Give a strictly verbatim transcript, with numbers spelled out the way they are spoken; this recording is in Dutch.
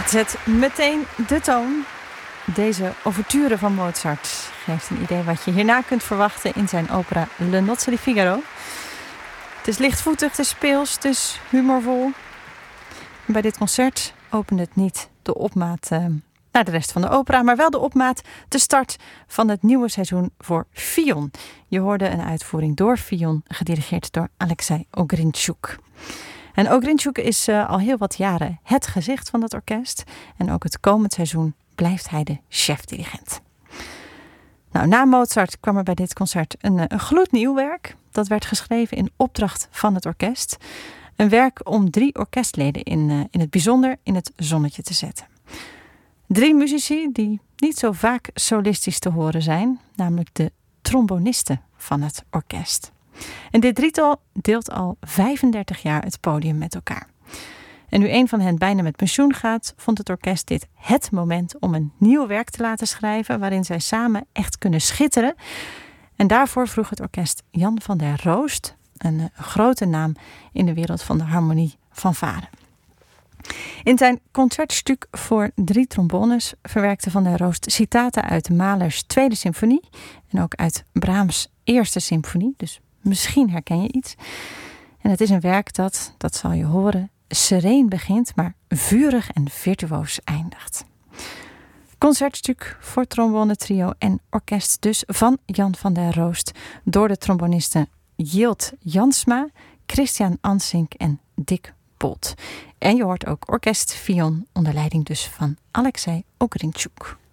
Dat zet meteen de toon. Deze ouverture van Mozart geeft een idee wat je hierna kunt verwachten in zijn opera Le Nozze di Figaro. Het is lichtvoetig, het is speels, het is humorvol. Bij dit concert opende het niet de opmaat uh, naar de rest van de opera, maar wel de opmaat, de start van het nieuwe seizoen voor Fion. Je hoorde een uitvoering door Fion, gedirigeerd door Alexei Ogrinchuk. En Ogrinchuk is uh, al heel wat jaren het gezicht van dat orkest. En ook het komend seizoen blijft hij de chefdirigent. Nou, na Mozart kwam er bij dit concert een, een gloednieuw werk. Dat werd geschreven in opdracht van het orkest. Een werk om drie orkestleden in, uh, in het bijzonder in het zonnetje te zetten. Drie muzici die niet zo vaak solistisch te horen zijn. Namelijk de trombonisten van het orkest. En dit drietal deelt al vijfendertig jaar het podium met elkaar. En nu een van hen bijna met pensioen gaat, vond het orkest dit het moment om een nieuw werk te laten schrijven waarin zij samen echt kunnen schitteren. En daarvoor vroeg het orkest Jan van der Roost, een, een grote naam in de wereld van de harmonie fanfare. In zijn concertstuk voor drie trombones verwerkte Van der Roost citaten uit Mahlers Tweede Symfonie en ook uit Brahms' Eerste Symfonie, dus misschien herken je iets. En het is een werk dat, dat zal je horen, sereen begint, maar vurig en virtuoos eindigt. Concertstuk voor trombone trio en orkest dus van Jan van der Roost door de trombonisten Jilt Jansma, Christian Ansink en Dick Bolt. En je hoort ook orkest Fion onder leiding dus van Alexei Ogrinchuk.